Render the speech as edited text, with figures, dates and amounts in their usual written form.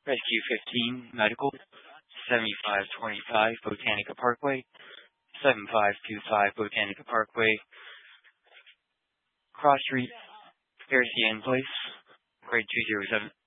Rescue 15 Medical, 7525 Botanica Parkway, 7525 Botanica Parkway, Cross Street, Garcia Place, grade 207.